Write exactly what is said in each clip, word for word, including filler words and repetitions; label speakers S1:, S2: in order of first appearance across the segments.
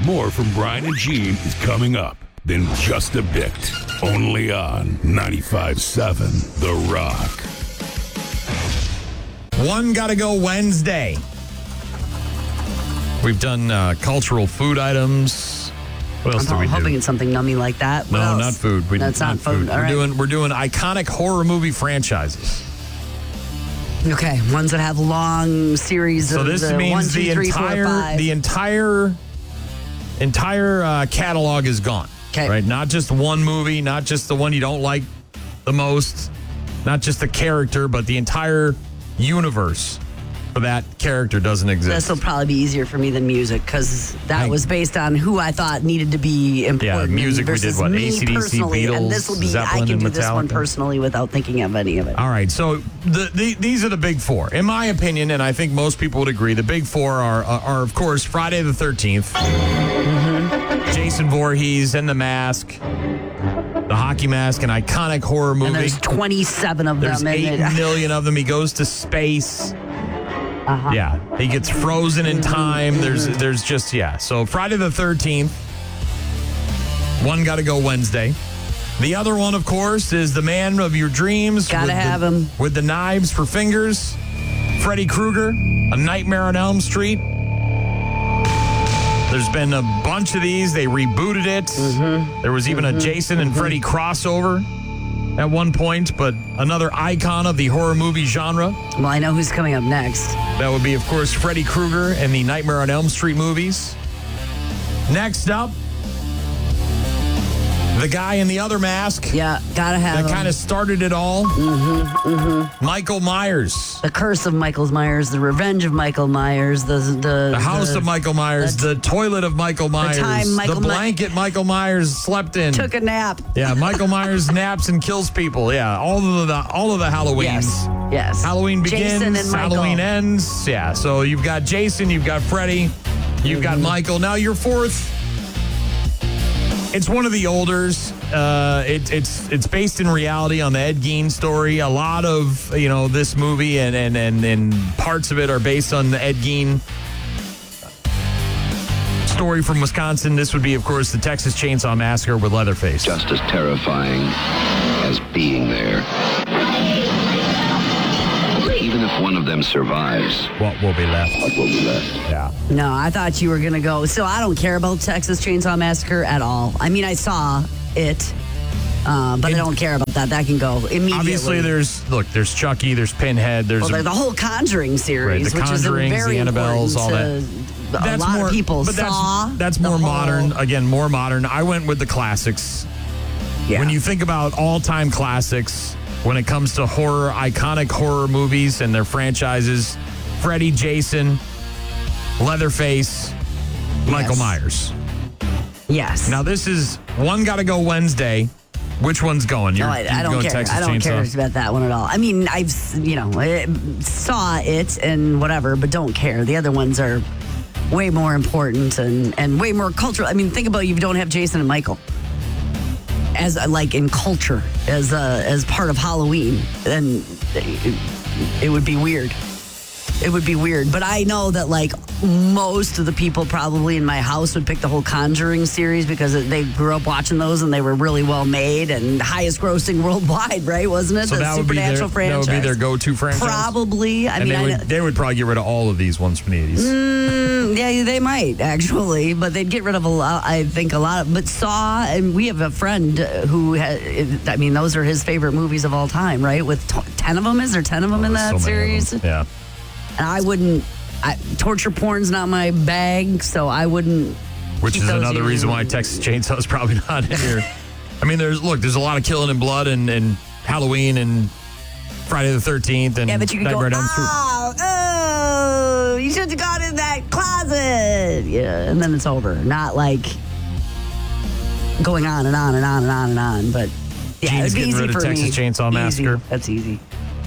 S1: More from Brian and Gene is coming up in just a bit. Only on ninety-five point seven The Rock.
S2: One Gotta Go Wednesday. We've done uh, cultural food items. What else
S3: I'm
S2: do we
S3: hoping
S2: do?
S3: it's something nummy like that. What
S2: no,
S3: else?
S2: not food. We,
S3: That's not,
S2: not
S3: food.
S2: food.
S3: All
S2: we're
S3: right.
S2: doing we're doing iconic horror movie franchises.
S3: Okay, ones that have long series
S2: So
S3: of
S2: this
S3: uh,
S2: means
S3: one, two,
S2: the
S3: three, four,
S2: entire
S3: five.
S2: the entire entire uh, catalog is gone.
S3: 'Kay.
S2: Right? Not just one movie, not just the one you don't like the most, not just the character, but the entire universe for that character doesn't exist.
S3: This will probably be easier for me than music because that
S2: I-
S3: was based on who I thought needed to be important.
S2: Yeah, music we did,
S3: versus
S2: what,
S3: me
S2: A C D C,
S3: personally, and
S2: Beatles,
S3: this will be
S2: Zeppelin,
S3: I can
S2: and
S3: do this one
S2: Metallica.
S3: personally without thinking of any of it.
S2: All right, so the, the these are the big four, in my opinion, and I think most people would agree. The big four are are, are of course Friday the thirteenth,
S3: Mm-hmm.
S2: Jason Voorhees and the Mask, the hockey mask, an iconic horror movie.
S3: And there's twenty-seven of
S2: There's
S3: them. and
S2: eight
S3: it-
S2: million of them. He goes to space.
S3: Uh-huh.
S2: Yeah, he gets frozen in time. There's there's just yeah. So Friday the thirteenth. One Gotta Go Wednesday. The other one, of course, is the man of your dreams.
S3: Gotta
S2: with
S3: have
S2: the,
S3: him.
S2: with the knives for fingers. Freddy Krueger, A Nightmare on Elm Street. There's been a bunch of these. They rebooted it.
S3: Mm-hmm.
S2: There was even a Jason and Freddy crossover at one point, but another icon of the horror movie genre.
S3: Well, I know who's coming up next.
S2: That would be, of course, Freddy Krueger and the Nightmare on Elm Street movies. Next up, the guy in the other mask
S3: Yeah, gotta have
S2: that
S3: him.
S2: kind of started it all.
S3: Mm-hmm, mm-hmm.
S2: Michael Myers.
S3: The Curse of Michael Myers, The Revenge of Michael Myers, the the,
S2: The house
S3: the-
S2: of Michael Myers,
S3: the-
S2: the toilet of Michael Myers,
S3: time Michael
S2: the
S3: My-
S2: blanket Michael Myers slept in.
S3: took a nap.
S2: Yeah, Michael Myers naps and kills people. Yeah, all of the all of the Halloweens.
S3: Yes, yes.
S2: Halloween begins,
S3: Jason and Michael.
S2: Halloween ends. Yeah, so you've got Jason, you've got Freddy, you've got Michael. Now your fourth, it's one of the olders. Uh, it, it's it's based in reality on the Ed Gein story. A lot of you know this movie and and and, and parts of it are based on the Ed Gein story from Wisconsin. This would be, of course, the Texas Chainsaw Massacre with Leatherface.
S4: Just as terrifying as being there. Even if one of them survives,
S2: What will be left?
S4: what will be left?
S2: Yeah.
S3: No, I thought you were gonna go. So I don't care about Texas Chainsaw Massacre at all. I mean, I saw it, uh, but
S2: It-
S3: I don't care about that. That can go immediately.
S2: Obviously, there's look. There's Chucky. There's Pinhead. There's
S3: well,
S2: a-
S3: there's the whole Conjuring series,
S2: Right, the
S3: which is a
S2: Conjurings,
S3: very
S2: the Annabelles, all
S3: important
S2: that.
S3: to a lot
S2: more,
S3: of people
S2: but
S3: saw.
S2: That's, that's
S3: the
S2: more
S3: whole-
S2: modern. Again, more modern. I went with the classics.
S3: Yeah.
S2: When you think about all-time classics, when it comes to horror, iconic horror movies and their franchises, Freddy, Jason, Leatherface, Michael
S3: Yes.
S2: Myers.
S3: Yes.
S2: Now this is One Gotta Go Wednesday. Which one's going?
S3: No,
S2: You're,
S3: I,
S2: you're
S3: I don't
S2: going
S3: care.
S2: Texas
S3: I don't
S2: Chainsaw?
S3: care about that one at all. I mean, I've s- you know eh, saw it and whatever, but don't care. The other ones are way more important and and way more cultural. I mean, think about you don't have Jason and Michael as uh, like in culture as uh, as part of Halloween, then it, it would be weird. It would be weird, but I know that like most of the people probably in my house would pick the whole Conjuring series because they grew up watching those and they were really well made and highest grossing worldwide, right? Wasn't it?
S2: So
S3: the
S2: that would be their,
S3: Supernatural franchise.
S2: that would be their go-to franchise.
S3: Probably. I
S2: and
S3: mean,
S2: they
S3: I
S2: would,
S3: know,
S2: they would probably get rid of all of these ones from the eighties.
S3: Mm, yeah, they might actually, but they'd get rid of a lot. I think a lot of. But Saw, and we have a friend who, ha- I mean, those are his favorite movies of all time, right? With t- ten of them, is there ten of them in that
S2: So many of
S3: series?
S2: them. Yeah.
S3: And I wouldn't. I, torture porn's not my bag, so I wouldn't.
S2: Which
S3: keep
S2: is
S3: those
S2: another
S3: in.
S2: reason why Texas Chainsaw is probably not in here. I mean, there's look, there's a lot of killing and blood and, and Halloween and Friday the thirteenth and
S3: Yeah, but you could go.
S2: Nightmare on Elm Street.
S3: Oh, oh, you should have gone in that closet. Yeah, and then it's over. Not like going on and on and on and on and on. But yeah,
S2: Gene's
S3: it'd be
S2: getting
S3: easy
S2: rid of
S3: for
S2: Texas
S3: me.
S2: Chainsaw
S3: Easy.
S2: Massacre.
S3: That's easy.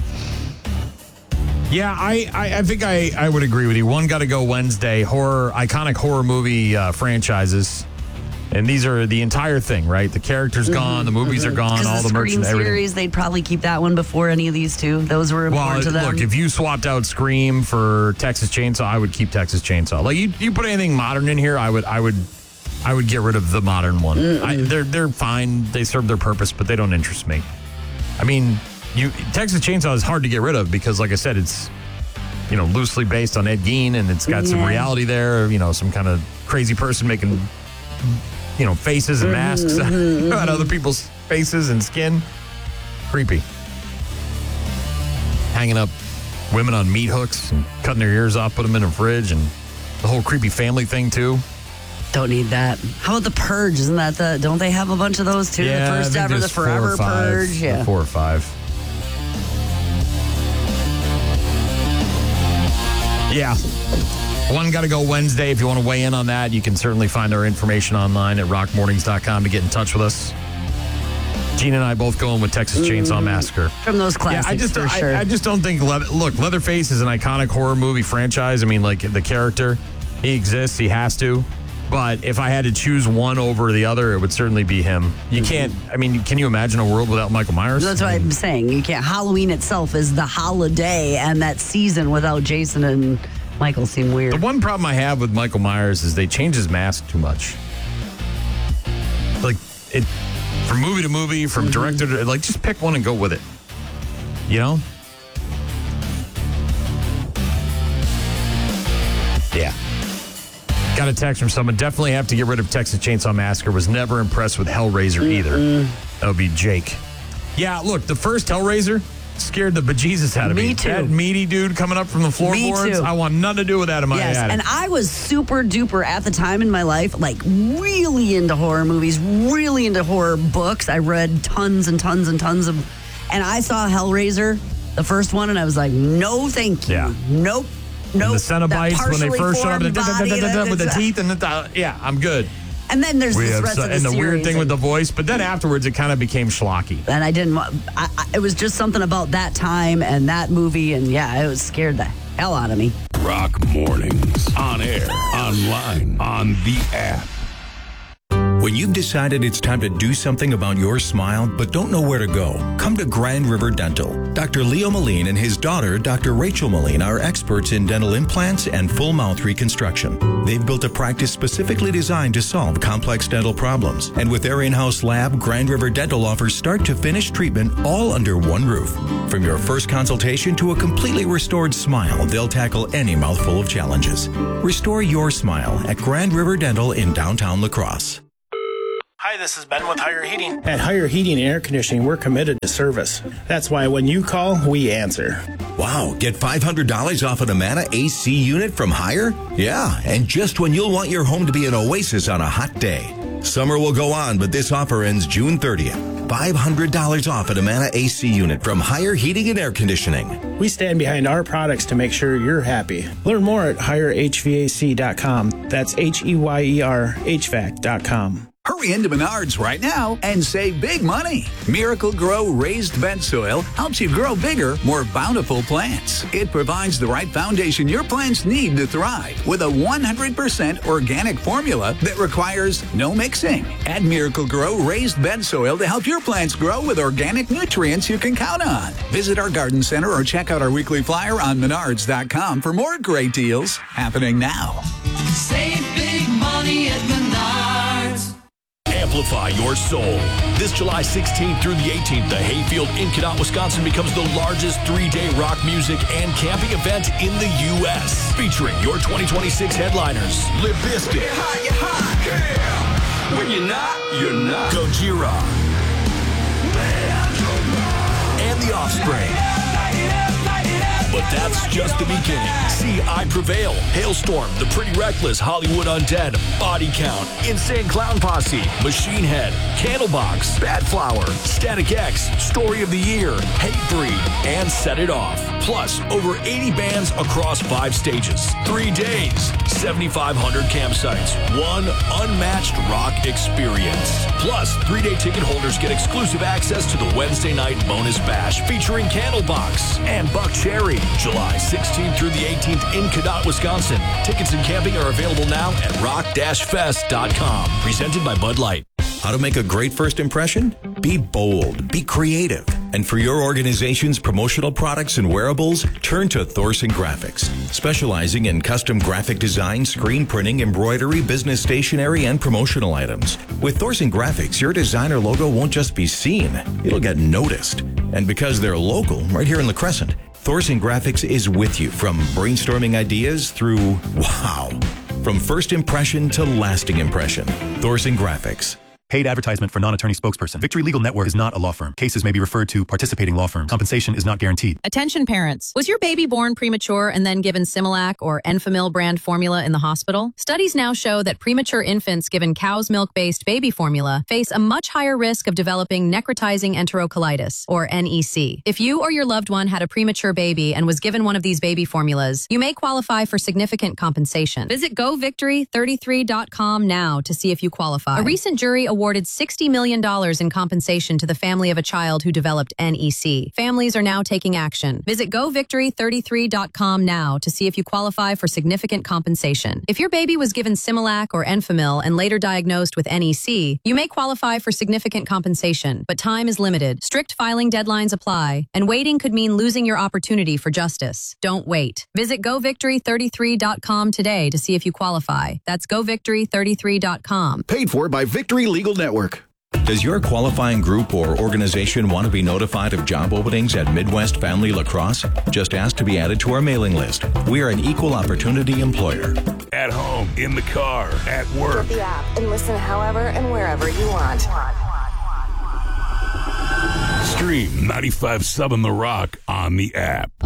S2: Yeah, I, I, I think I, I would agree with you. One Gotta Go Wednesday, horror, iconic horror movie uh, franchises. And these are the entire thing, right? The characters gone, the movies are gone,
S3: Because
S2: all
S3: the
S2: the merch
S3: Scream
S2: and everything.
S3: series, they'd probably keep that one before any of these two. Those were important
S2: Well,
S3: to them.
S2: look, if you swapped out Scream for Texas Chainsaw, I would keep Texas Chainsaw. Like you, you put anything modern in here, I would, I would I would get rid of the modern one. I, they're they're fine. They serve their purpose, but they don't interest me. I mean, you Texas Chainsaw is hard to get rid of because, like I said, it's you know loosely based on Ed Gein, and it's got yeah. some reality there. You know, some kind of crazy person making you know faces and masks mm-hmm. out of other people's faces and skin. Creepy. Hanging up women on meat hooks and cutting their ears off, put them in a fridge, and the whole creepy family thing too.
S3: Don't need that. How about the Purge? Isn't that the? Don't they have a bunch of those too?
S2: Yeah,
S3: the first ever, the Forever Purge. Yeah,
S2: four or five. Yeah. One got to go Wednesday. If you want to weigh in on that, you can certainly find our information online at rock mornings dot com to get in touch with us. Gene and I both going with Texas Chainsaw mm, Massacre.
S3: From those classics,
S2: yeah, I just,
S3: for
S2: I,
S3: sure.
S2: I just don't think... Le- look, Leatherface is an iconic horror movie franchise. I mean, like, the character, he exists, he has to. But if I had to choose one over the other, it would certainly be him. You can't... I mean, can you imagine a world without Michael Myers?
S3: That's what I'm saying. You can't... Halloween itself is the holiday, and that season without Jason and Michael seem weird.
S2: The one problem I have with Michael Myers is they change his mask too much. Like, it... From movie to movie, from director to... Like, just pick one and go with it. You know? Yeah. Got a text from someone. Definitely have to get rid of Texas Chainsaw Massacre. Was never impressed with Hellraiser either. Mm-mm. That would be Jake. Yeah, look, the first Hellraiser scared the bejesus out of me.
S3: Me too.
S2: That meaty dude coming up from the floorboards.
S3: Me too.
S2: I want nothing to do with that in my
S3: Yes,
S2: attic.
S3: and I was super duper at the time in my life, like really into horror movies, really into horror books. I read tons and tons and tons of, and I saw Hellraiser, the first one, and I was like, no, thank you.
S2: Yeah.
S3: Nope. Nope.
S2: And the Cenobites, when they first showed up with the
S3: body,
S2: teeth, and the, yeah, I'm good.
S3: And then there's
S2: We
S3: this
S2: have
S3: rest
S2: so,
S3: of the
S2: and the
S3: series,
S2: weird thing
S3: and,
S2: with the voice, but then afterwards it kind of became schlocky.
S3: And I didn't. I, I, it was just something about that time and that movie, and yeah, it was scared the hell out of me.
S1: Rock Mornings. On air, online, on the app.
S5: When you've decided it's time to do something about your smile but don't know where to go, come to Grand River Dental. Doctor Leo Moline and his daughter, Doctor Rachel Moline, are experts in dental implants and full mouth reconstruction. They've built a practice specifically designed to solve complex dental problems. And with their in-house lab, Grand River Dental offers start-to-finish treatment all under one roof. From your first consultation to a completely restored smile, they'll tackle any mouthful of challenges. Restore your smile at Grand River Dental in downtown La Crosse.
S6: Hi, this is Ben with Higher Heating.
S7: At Higher Heating and Air Conditioning, we're committed to service. That's why when you call, we answer.
S5: Wow, get five hundred dollars off an Amana A C unit from Higher? Yeah, and just when you'll want your home to be an oasis on a hot day. Summer will go on, but this offer ends June thirtieth. five hundred dollars off an Amana A C unit from Higher Heating and Air Conditioning.
S7: We stand behind our products to make sure you're happy. Learn more at higher H V A C dot com. That's H E Y E R H V A C dot com.
S8: Hurry into Menards right now and save big money. Miracle Grow Raised Bed Soil helps you grow bigger, more bountiful plants. It provides the right foundation your plants need to thrive with a one hundred percent organic formula that requires no mixing. Add Miracle Grow Raised Bed Soil to help your plants grow with organic nutrients you can count on. Visit our garden center or check out our weekly flyer on menards dot com for more great deals happening now.
S9: Save big money at Menards.
S10: Amplify your soul. This July sixteenth through the eighteenth, the Hayfield in Cadott, Wisconsin becomes the largest three-day rock music and camping event in the U S Featuring your twenty twenty-six headliners, Limp Bizkit.
S9: Get high, get high, yeah. When you're not, you're not.
S10: Gojira. And The Offspring. But that's just the beginning. See I Prevail, Hailstorm, The Pretty Reckless, Hollywood Undead, Body Count, Insane Clown Posse, Machine Head, Candlebox, Bad Flower, Static X, Story of the Year, Hatebreed, and Set It Off. Plus, over eighty bands across five stages. Three days, seventy-five hundred campsites. One unmatched rock experience. Plus, three-day ticket holders get exclusive access to the Wednesday night bonus bash featuring Candlebox and Buck Cherry. July sixteenth through the eighteenth in Cadott, Wisconsin. Tickets and camping are available now at rock dash fest dot com. Presented by Bud Light.
S5: How to make a great first impression? Be bold, be creative. And for your organization's promotional products and wearables, turn to Thorson Graphics, specializing in custom graphic design, screen printing, embroidery, business stationery, and promotional items. With Thorson Graphics, your designer logo won't just be seen, it'll get noticed. And because they're local, right here in La Crescent, Thorson Graphics is with you from brainstorming ideas through wow. From first impression to lasting impression. Thorson Graphics.
S11: Paid advertisement for non-attorney spokesperson. Victory Legal Network is not a law firm. Cases may be referred to participating law firms. Compensation is not guaranteed.
S12: Attention parents. Was your baby born premature and then given Similac or Enfamil brand formula in the hospital? Studies now show that premature infants given cow's milk-based baby formula face a much higher risk of developing necrotizing enterocolitis, or N E C. If you or your loved one had a premature baby and was given one of these baby formulas, you may qualify for significant compensation. Visit go victory thirty-three dot com now to see if you qualify. A recent jury awarded awarded sixty million dollars in compensation to the family of a child who developed N E C. Families are now taking action. Visit go victory thirty-three dot com now to see if you qualify for significant compensation. If your baby was given Similac or Enfamil and later diagnosed with N E C, you may qualify for significant compensation, but time is limited. Strict filing deadlines apply, and waiting could mean losing your opportunity for justice. Don't wait. Visit go victory thirty-three dot com today to see if you qualify. That's go victory thirty-three dot com.
S13: Paid for by Victory Legal Network.
S5: Does your qualifying group or organization want to be notified of job openings at Midwest Family Lacrosse? Just ask to be added to our mailing list. We are an equal opportunity employer.
S1: At home, in the car, at work.
S14: Get the app and listen however and wherever you want.
S1: Stream ninety-five seven The Rock on the app.